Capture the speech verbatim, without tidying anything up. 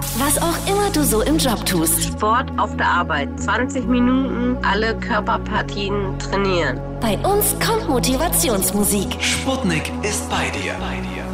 Was auch immer du so im Job tust. Sport auf der Arbeit. zwanzig Minuten alle Körperpartien trainieren. Bei uns kommt Motivationsmusik. Sputnik ist bei dir. Bei dir.